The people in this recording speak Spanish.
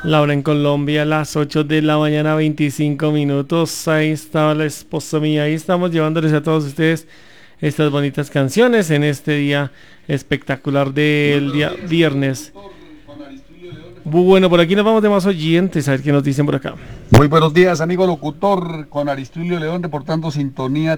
La hora en Colombia, las 8 de la mañana, 25 minutos. Ahí estaba la esposa mía. Ahí estamos llevándoles a todos ustedes estas bonitas canciones en este día espectacular del día viernes. Bueno, por aquí nos vamos de más oyentes. A ver qué nos dicen por acá. Muy buenos días, amigo locutor, con Aristilio León reportando sintonía